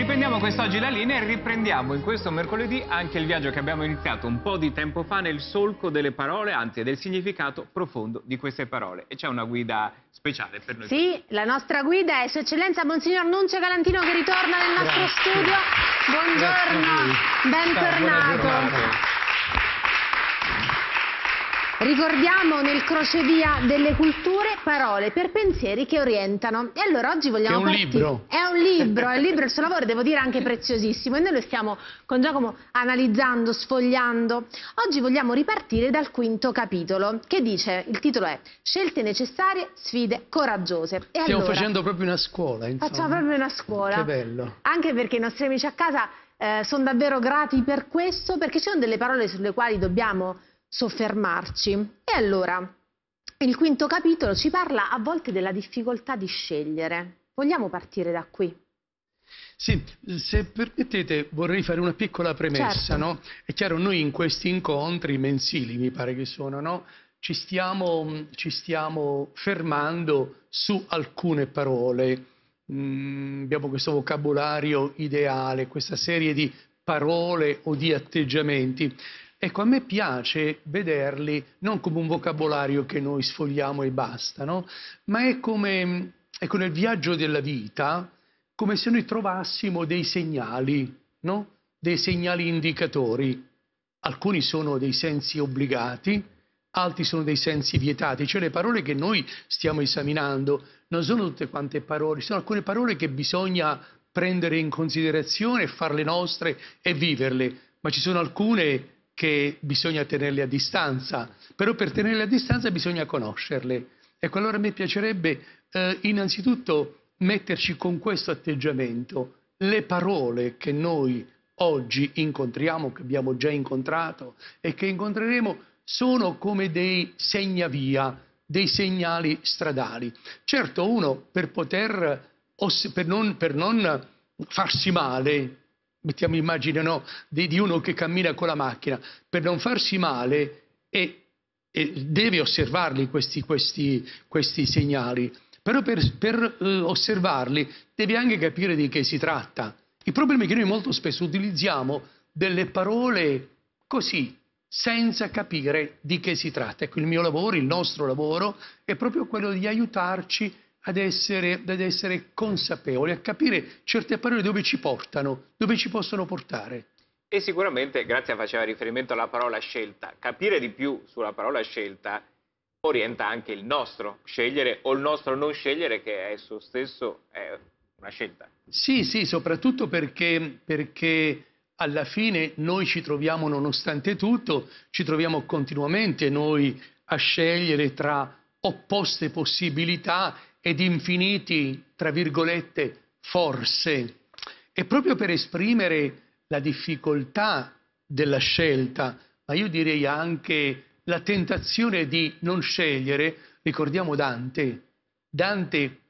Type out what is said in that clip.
Riprendiamo quest'oggi la linea e riprendiamo in questo mercoledì anche il viaggio che abbiamo iniziato un po' di tempo fa nel solco delle parole, anzi del significato profondo di queste parole. E c'è una guida speciale per noi. Sì, la nostra guida è Sua Eccellenza Monsignor Nunzio Galantino che ritorna nel nostro studio. Buongiorno, bentornato. Ricordiamo nel crocevia delle culture parole per pensieri che orientano. E allora oggi vogliamo partire. È un libro, il suo lavoro devo dire anche preziosissimo e noi lo stiamo con Giacomo analizzando, sfogliando. Oggi vogliamo ripartire dal quinto capitolo che dice, il titolo è Scelte necessarie, sfide coraggiose. E stiamo allora, facendo proprio una scuola, insomma. Facciamo proprio una scuola. Che bello. Anche perché i nostri amici a casa sono davvero grati per questo, perché ci sono delle parole sulle quali dobbiamo soffermarci. E allora, il quinto capitolo ci parla a volte della difficoltà di scegliere. Vogliamo partire da qui? Sì, se permettete vorrei fare una piccola premessa, certo. no? È chiaro, noi in questi incontri mensili, mi pare che sono, no? Ci stiamo fermando su alcune parole. Abbiamo questo vocabolario ideale, questa serie di parole o di atteggiamenti. Ecco, a me piace vederli non come un vocabolario che noi sfogliamo e basta, no? Ma è come, ecco, nel viaggio della vita, come se noi trovassimo dei segnali, no? Dei segnali indicatori. Alcuni sono dei sensi obbligati, altri sono dei sensi vietati. Cioè le parole che noi stiamo esaminando non sono tutte quante parole, sono alcune parole che bisogna prendere in considerazione, farle nostre e viverle, ma ci sono alcune che bisogna tenerle a distanza, però per tenerle a distanza bisogna conoscerle. Ecco, allora a me piacerebbe innanzitutto metterci con questo atteggiamento. Le parole che noi oggi incontriamo, che abbiamo già incontrato e che incontreremo, sono come dei segnavia, dei segnali stradali. Certo, uno per non farsi male, mettiamo immagine, no, di uno che cammina con la macchina, per non farsi male e deve osservarli questi segnali, però per osservarli deve anche capire di che si tratta. Il problema è che noi molto spesso utilizziamo delle parole così, senza capire di che si tratta. Ecco, il mio lavoro, il nostro lavoro, è proprio quello di aiutarci ad essere consapevoli, a capire certe parole dove ci portano, dove ci possono portare. E sicuramente, Grazia faceva riferimento alla parola scelta, capire di più sulla parola scelta orienta anche il nostro scegliere o il nostro non scegliere, che è esso stesso è una scelta. Sì, sì, soprattutto perché alla fine noi ci troviamo, nonostante tutto, ci troviamo continuamente noi a scegliere tra opposte possibilità ed infiniti, tra virgolette, forse. E proprio per esprimere la difficoltà della scelta, ma io direi anche la tentazione di non scegliere, ricordiamo Dante. Dante